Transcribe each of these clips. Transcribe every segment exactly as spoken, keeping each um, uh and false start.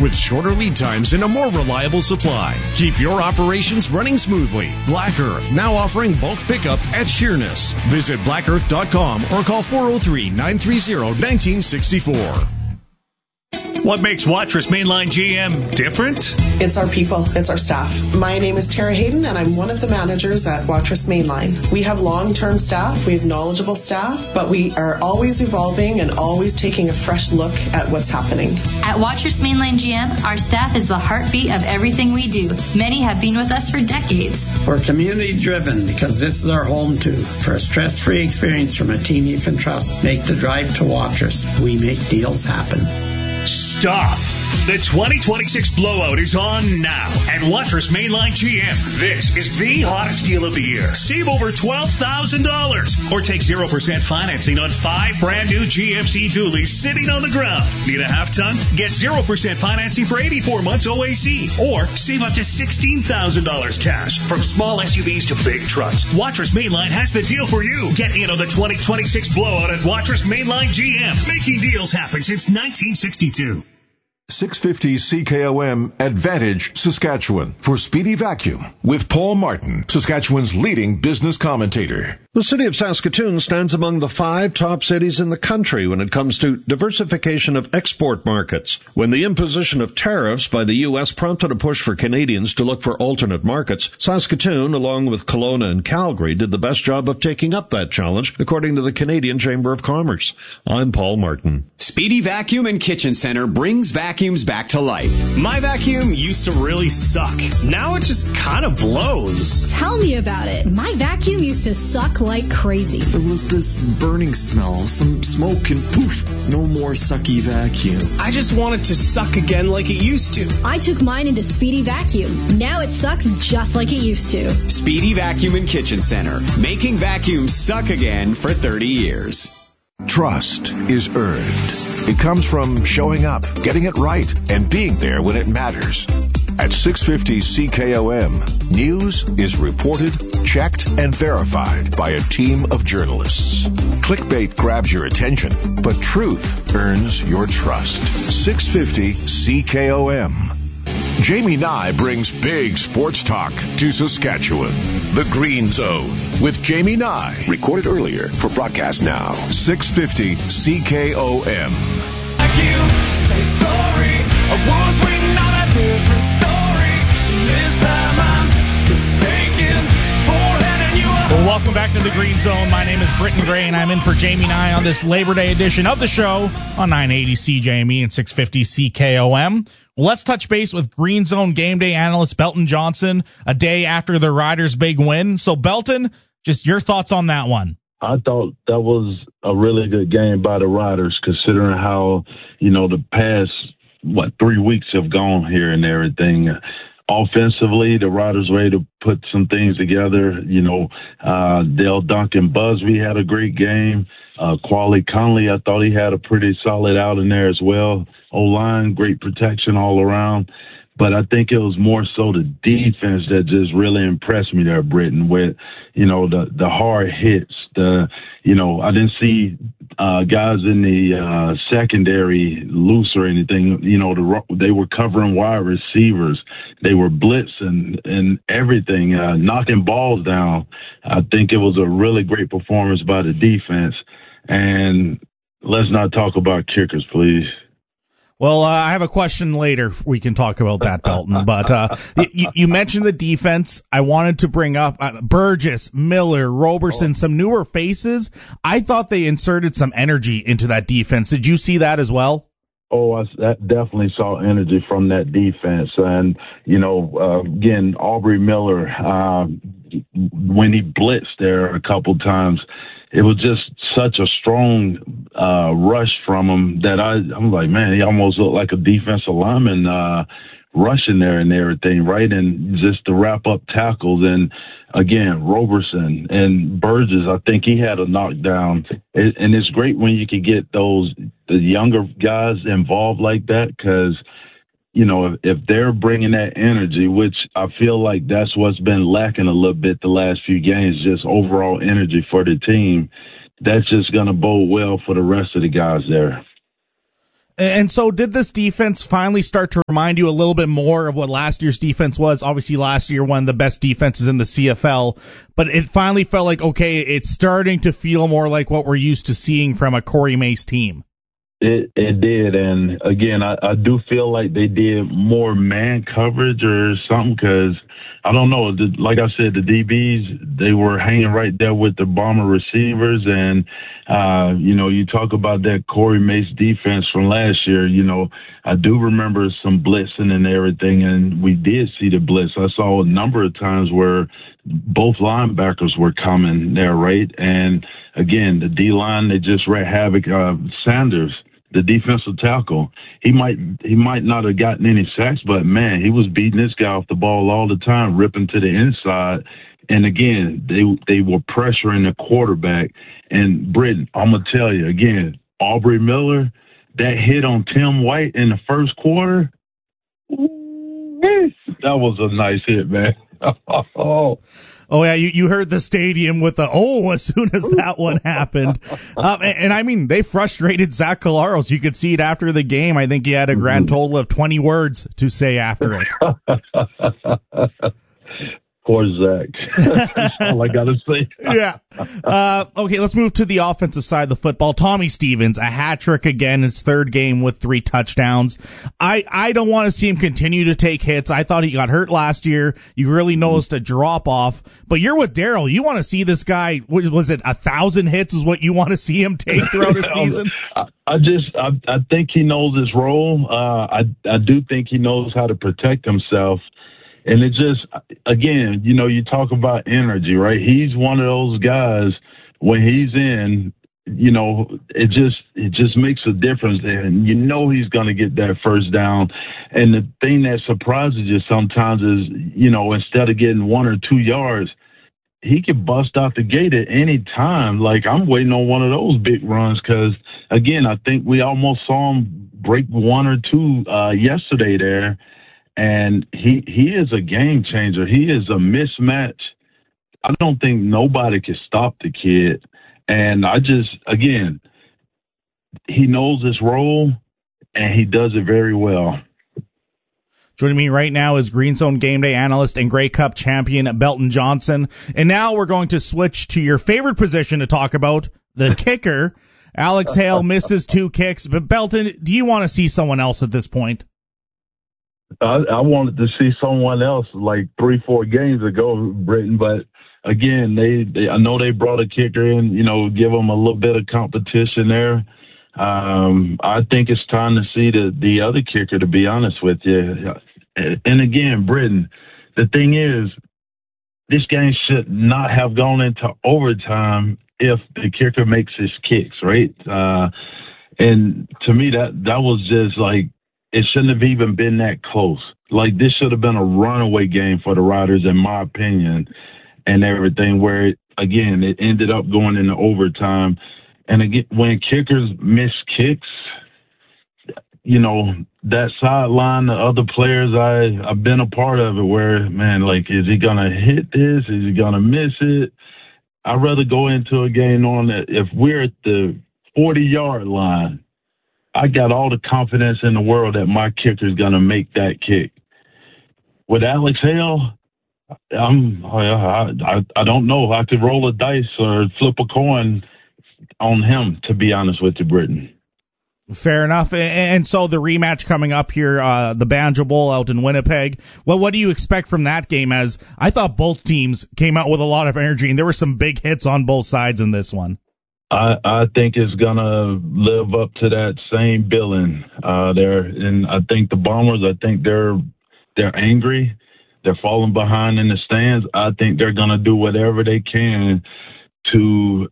with shorter lead times and a more reliable supply. Keep your operations running smoothly. Black Earth, now offering bulk pickup at Sheerness. Visit black earth dot com or call four oh three, nine three zero, one nine six four. What makes Watrous Mainline G M different? It's our people. It's our staff. My name is Tara Hayden, and I'm one of the managers at Watrous Mainline. We have long-term staff. We have knowledgeable staff, but we are always evolving and always taking a fresh look at what's happening. At Watrous Mainline G M, our staff is the heartbeat of everything we do. Many have been with us for decades. We're community-driven because this is our home, too. For a stress-free experience from a team you can trust, make the drive to Watrous. We make deals happen. Stop! The twenty twenty-six blowout is on now at Watrous Mainline G M. This is the hottest deal of the year. Save over twelve thousand dollars or take zero percent financing on five brand new G M C dualies sitting on the ground. Need a half ton? Get zero percent financing for eighty-four months O A C or save up to sixteen thousand dollars cash from small S U Vs to big trucks. Watrous Mainline has the deal for you. Get in on the twenty twenty-six blowout at Watrous Mainline G M. Making deals happen since nineteen sixty-two. six fifty C K O M Advantage, Saskatchewan, for Speedy Vacuum with Paul Martin, Saskatchewan's leading business commentator. The city of Saskatoon stands among the five top cities in the country when it comes to diversification of export markets. When the imposition of tariffs by the U S prompted a push for Canadians to look for alternate markets, Saskatoon, along with Kelowna and Calgary, did the best job of taking up that challenge, according to the Canadian Chamber of Commerce. I'm Paul Martin. Speedy Vacuum and Kitchen Center brings vacuums back to life. My vacuum used to really suck. Now it just kind of blows. Tell me about it. My vacuum used to suck like crazy. There was this burning smell, some smoke, and poof, no more sucky vacuum. I just want it to suck again like it used to. I took mine into Speedy Vacuum. Now it sucks just like it used to. Speedy Vacuum and Kitchen Center, making vacuums suck again for thirty years. Trust is earned. It comes from showing up, getting it right, and being there when it matters. At six fifty C K O M, news is reported, checked, and verified by a team of journalists. Clickbait grabs your attention, but truth earns your trust. six fifty C K O M. Jamie Nye brings big sports talk to Saskatchewan. The Green Zone with Jamie Nye. Recorded earlier for broadcast now. six fifty C K O M. Like you say sorry, I was waiting on a different story. This time I'm mistaken for letting you up. Well, welcome back to the Green Zone. My name is Britton Gray, and I'm in for Jamie Nye on this Labor Day edition of the show on nine eighty C J M E and six fifty C K O M. Well, let's touch base with Green Zone game day analyst Belton Johnson a day after the Riders' big win. So, Belton, just your thoughts on that one. I thought that was a really good game by the Riders, considering how, you know, the past, what, three weeks have gone here and everything. Offensively, the Riders were able to put some things together. You know, uh, Dale Duncan Busby had a great game. Uh, Quali Conley, I thought he had a pretty solid out in there as well. O-line, great protection all around. But I think it was more so the defense that just really impressed me there, Britton, with, you know, the, the hard hits. The, you know, I didn't see uh, guys in the uh, secondary loose or anything. You know, the, they were covering wide receivers. They were blitzing and everything, uh, knocking balls down. I think it was a really great performance by the defense. And let's not talk about kickers, please. Well, uh, I have a question later. We can talk about that, Belton. But uh, you, you mentioned the defense. I wanted to bring up uh, Burgess, Miller, Roberson, oh. some newer faces. I thought they inserted some energy into that defense. Did you see that as well? Oh, I definitely saw energy from that defense. And, you know, uh, again, Aubrey Miller, uh, when he blitzed there a couple times, it was just such a strong uh, rush from him that I, I'm like, man, he almost looked like a defensive lineman uh, rushing there and everything, right? And just to wrap up tackles. And, again, Roberson and Burgess, I think he had a knockdown. It, and it's great when you can get those the younger guys involved like that because, you know, if, if they're bringing that energy, which I feel like that's what's been lacking a little bit the last few games, just overall energy for the team, that's just going to bode well for the rest of the guys there. And so did this defense finally start to remind you a little bit more of what last year's defense was? Obviously, last year, one of the best defenses in the C F L, but it finally felt like, okay, it's starting to feel more like what we're used to seeing from a Corey Mace team. It it did, and again, I, I do feel like they did more man coverage or something, because I don't know. The, like I said, the D Bs, they were hanging right there with the Bomber receivers, and uh, you know, you talk about that Corey Mace defense from last year. You know, I do remember some blitzing and everything, and we did see the blitz. I saw a number of times where both linebackers were coming there, right? And again, the D line, they just wreaked havoc. Uh, Sanders, the defensive tackle, he might he might not have gotten any sacks, but man, he was beating this guy off the ball all the time, ripping to the inside. And again, they they were pressuring the quarterback. And Britton, I'm gonna tell you again, Aubrey Miller, that hit on Tim White in the first quarter, that was a nice hit, man. oh. Oh, yeah, you, you heard the stadium with the oh as soon as that one happened. Um, and, and, I mean, they frustrated Zach Collaros. You could see it after the game. I think he had a grand total of twenty words to say after it. Poor Zach. That's all I got to say. yeah. Uh, okay, let's move to the offensive side of the football. Tommy Stevens, a hat trick again, his third game with three touchdowns. I, I don't want to see him continue to take hits. I thought he got hurt last year. You really noticed a drop off. But you're with Daryl. You want to see this guy, was it a thousand hits is what you want to see him take throughout a season? I, I just, I, I think he knows his role. Uh, I, I do think he knows how to protect himself. And it just, again, you know, you talk about energy, right? He's one of those guys, when he's in, you know, it just it just makes a difference there. And you know he's going to get that first down. And the thing that surprises you sometimes is, you know, instead of getting one or two yards, he could bust out the gate at any time. Like, I'm waiting on one of those big runs because, again, I think we almost saw him break one or two uh, yesterday there. And he he is a game changer. He is a mismatch. I don't think nobody can stop the kid. And I just, again, he knows his role, and he does it very well. Joining me right now is Green Zone Game Day analyst and Grey Cup champion Belton Johnson. And now we're going to switch to your favorite position to talk about, the kicker. Alex Hale misses two kicks. But, Belton, do you want to see someone else at this point? I, I wanted to see someone else like three, four games ago, Britton. But again, they, they I know they brought a kicker in, you know, give them a little bit of competition there. Um, I think it's time to see the, the other kicker, to be honest with you. And again, Britton, the thing is, this game should not have gone into overtime if the kicker makes his kicks, right? Uh, and to me, that, that was just like, it shouldn't have even been that close. Like, this should have been a runaway game for the Riders, in my opinion, and everything, where, it, again, it ended up going into overtime. And again, when kickers miss kicks, you know, that sideline, the other players, I, I've been a part of it where, man, like, is he going to hit this? Is he going to miss it? I'd rather go into a game knowing that if we're at the forty-yard line, I got all the confidence in the world that my kicker is going to make that kick. With Alex Hale, I'm, I, I, I don't know. I could roll a dice or flip a coin on him, to be honest with you, Britton. Fair enough. And so the rematch coming up here, uh, the Banjo Bowl out in Winnipeg. Well, what do you expect from that game? As I thought both teams came out with a lot of energy, and there were some big hits on both sides in this one. I, I think it's going to live up to that same billing uh, there. And I think the Bombers, I think they're they're angry. They're falling behind in the stands. I think they're going to do whatever they can to,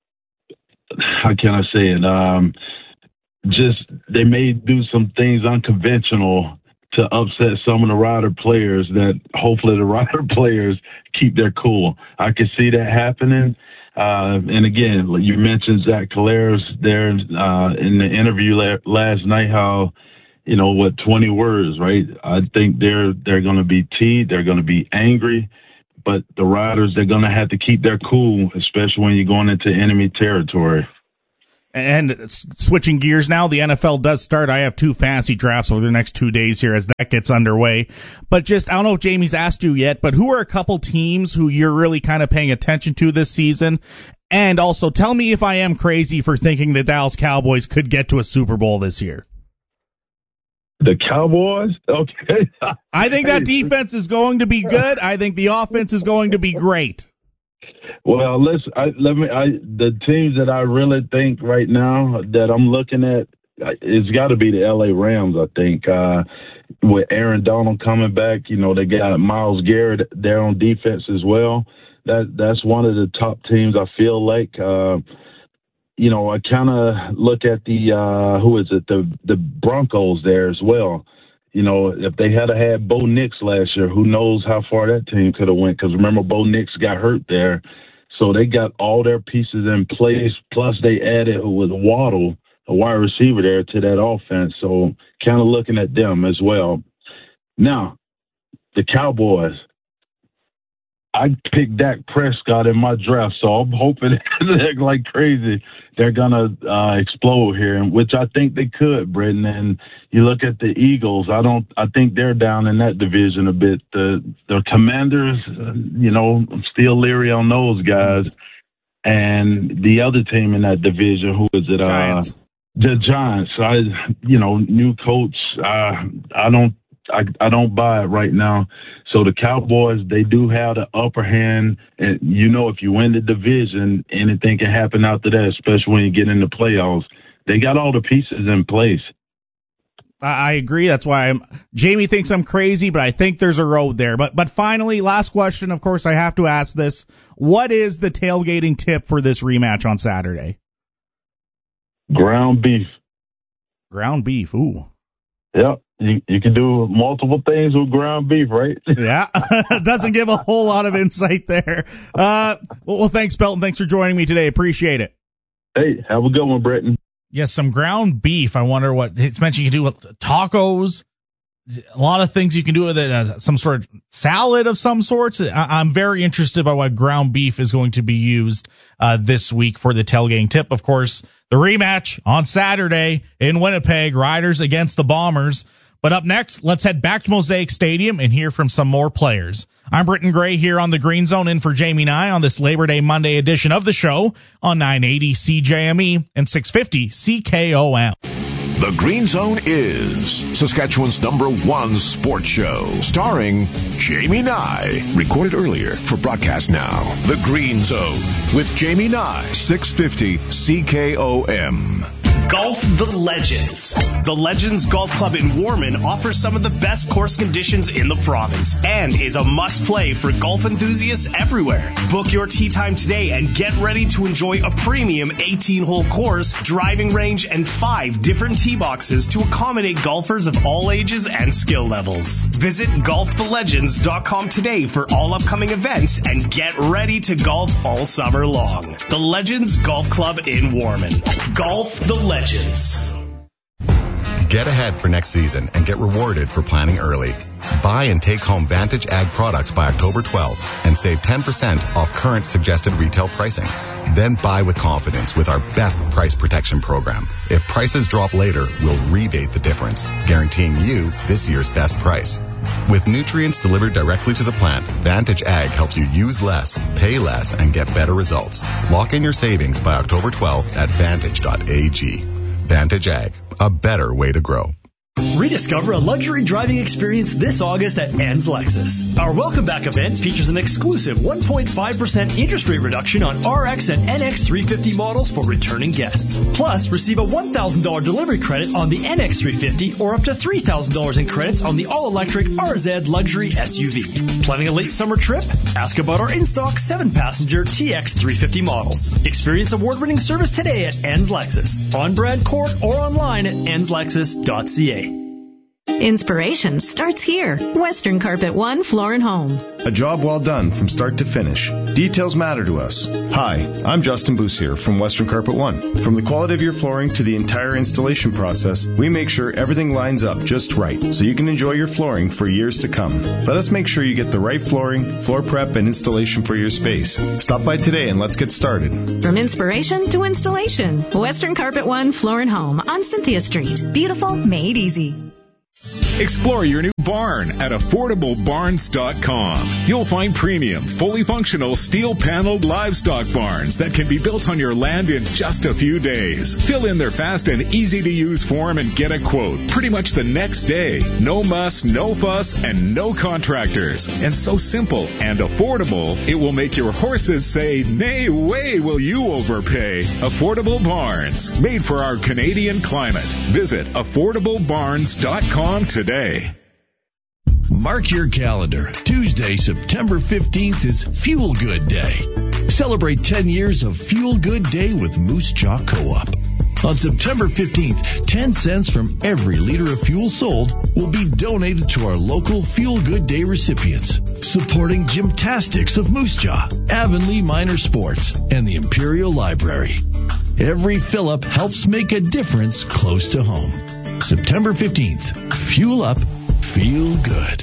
how can I say it, um, just they may do some things unconventional to upset some of the Rider players that hopefully the Rider players keep their cool. I can see that happening. Uh, and again, you mentioned Zach Collaros there uh, in the interview la- last night, how, you know, what, twenty words, right? I think they're they're going to be teed, they're going to be angry, but the Riders, they're going to have to keep their cool, especially when you're going into enemy territory. And s- switching gears now, the N F L does start. I have two fantasy drafts over the next two days here as that gets underway. But just, I don't know if Jamie's asked you yet, but who are a couple teams who you're really kind of paying attention to this season? And also, tell me if I am crazy for thinking the Dallas Cowboys could get to a Super Bowl this year. The Cowboys? Okay. I think that defense is going to be good. I think the offense is going to be great. Well, let's I, let me. I, the teams that I really think right now that I'm looking at, it's got to be the L A Rams. I think uh, with Aaron Donald coming back, you know, they got Myles Garrett there on defense as well. That that's one of the top teams. I feel like, uh, you know, I kind of look at the uh, who is it the the Broncos there as well. You know, if they had had Bo Nix last year, who knows how far that team could have went? Because remember, Bo Nix got hurt there. So they got all their pieces in place. Plus, they added with Waddle, a wide receiver there, to that offense. So kind of looking at them as well. Now, the Cowboys. I picked Dak Prescott in my draft, so I'm hoping like crazy they're gonna uh, explode here, which I think they could, Britton. And you look at the Eagles, I don't, I think they're down in that division a bit. The the Commanders, uh, you know, I'm still leery on those guys, and the other team in that division, who is it? Giants. Uh, the Giants. I, you know, new coach. Uh, I don't. I, I don't buy it right now. So the Cowboys, they do have the upper hand. And, you know, if you win the division, anything can happen after that, especially when you get in the playoffs. They got all the pieces in place. I agree. That's why I'm, Jamie thinks I'm crazy, but I think there's a road there. But but finally, last question, of course, I have to ask this. What is the tailgating tip for this rematch on Saturday? Ground beef. Ground beef, ooh. Yep. You, you can do multiple things with ground beef, right? Yeah. Doesn't give a whole lot of insight there. Uh, well, well, thanks, Belton. Thanks for joining me today. Appreciate it. Hey, have a good one, Britton. Yes, some ground beef. I wonder what it's mentioned you can do with tacos. A lot of things you can do with it. Uh, some sort of salad of some sorts. I, I'm very interested by what ground beef is going to be used uh, this week for the tailgating tip. Of course, the rematch on Saturday in Winnipeg, Riders against the Bombers. But up next, let's head back to Mosaic Stadium and hear from some more players. I'm Britton Gray here on the Green Zone in for Jamie Nye on this Labor Day Monday edition of the show on nine eighty C J M E and six fifty C K O M. The Green Zone is Saskatchewan's number one sports show, starring Jamie Nye. Recorded earlier for broadcast now. The Green Zone with Jamie Nye, six fifty C K O M. Golf the Legends. The Legends Golf Club in Warman offers some of the best course conditions in the province and is a must-play for golf enthusiasts everywhere. Book your tee time today and get ready to enjoy a premium eighteen-hole course, driving range, and five different tee boxes to accommodate golfers of all ages and skill levels. Visit golf the legends dot com today for all upcoming events and get ready to golf all summer long. The Legends Golf Club in Warman. Golf the Legends. Get ahead for next season and get rewarded for planning early. Buy and take home Vantage Ag products by October twelfth and save ten percent off current suggested retail pricing. Then buy with confidence with our best price protection program. If prices drop later, we'll rebate the difference, guaranteeing you this year's best price. With nutrients delivered directly to the plant, Vantage Ag helps you use less, pay less, and get better results. Lock in your savings by October twelfth at vantage dot a g. Vantage Ag, a better way to grow. Rediscover a luxury driving experience this August at Ann's Lexus. Our Welcome Back event features an exclusive one point five percent interest rate reduction on R X and N X three fifty models for returning guests. Plus, receive a one thousand dollars delivery credit on the N X three fifty or up to three thousand dollars in credits on the all-electric R Z Luxury S U V. Planning a late summer trip? Ask about our in-stock seven-passenger T X three fifty models. Experience award-winning service today at Ann's Lexus, on Brad Court or online at ans lexus dot c a. Inspiration starts here. Western Carpet One Floor and Home. A job well done from start to finish. Details matter to us. Hi, I'm Justin Boussier from Western Carpet One. From the quality of your flooring to the entire installation process, we make sure everything lines up just right so you can enjoy your flooring for years to come. Let us make sure you get the right flooring, floor prep, and installation for your space. Stop by today and let's get started. From inspiration to installation, Western Carpet One Floor and Home on Cynthia Street. Beautiful, made easy. Explore your new barn at affordable barns dot com. You'll find premium, fully functional, steel-paneled livestock barns that can be built on your land in just a few days. Fill in their fast and easy-to-use form and get a quote pretty much the next day. No muss, no fuss, and no contractors. And so simple and affordable, it will make your horses say, "Nay way will you overpay." Affordable Barns, made for our Canadian climate. Visit affordable barns dot com today. Mark your calendar. Tuesday, September fifteenth is Fuel Good Day. Celebrate ten years of Fuel Good Day with Moose Jaw Co-op. On September fifteenth, ten cents from every liter of fuel sold will be donated to our local Fuel Good Day recipients, supporting Gymtastics of Moose Jaw, Avonlea Minor Sports, and the Imperial Library. Every fill-up helps make a difference close to home. September fifteenth, fuel up, feel good.